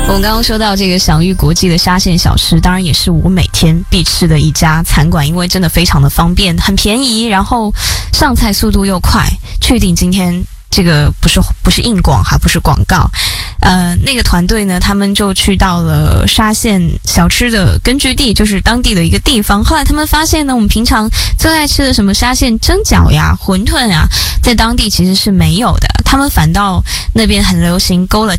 我们刚刚说到这个享誉国际的沙县小吃，当然也是我每天必吃的一家餐馆，因为真的非常的方便，很便宜，然后上菜速度又快。确定今天这个不是硬广，还不是广告。那个团队呢，他们就去到了沙县小吃的根据地，就是当地的一个地方。后来他们发现呢，我们平常最爱吃的什么沙县蒸饺呀、馄饨呀，在当地其实是没有的。他们反倒那边很流行勾了